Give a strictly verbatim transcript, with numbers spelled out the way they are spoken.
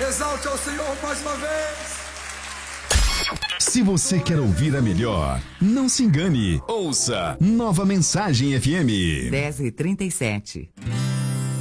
Exalte ao Senhor mais uma vez. Se você quer ouvir a melhor, não se engane. Ouça Nova Mensagem F M. dez e trinta e sete.